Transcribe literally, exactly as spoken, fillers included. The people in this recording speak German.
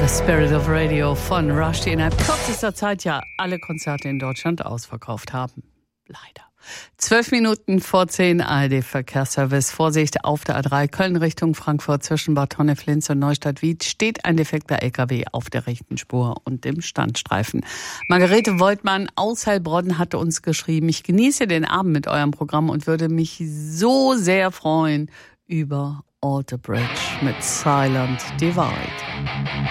The Spirit of Radio von Rush, die innerhalb kürzester Zeit ja alle Konzerte in Deutschland ausverkauft haben. Leider. Zwölf Minuten vor zehn, A R D-Verkehrsservice. Vorsicht auf der A drei Köln Richtung Frankfurt zwischen Bad Honneflins und Neustadt-Wied steht ein defekter L K W auf der rechten Spur und dem Standstreifen. Margarete Woltmann aus Heilbronn hatte uns geschrieben, ich genieße den Abend mit eurem Programm und würde mich so sehr freuen über Alter Bridge mit Silent Divide.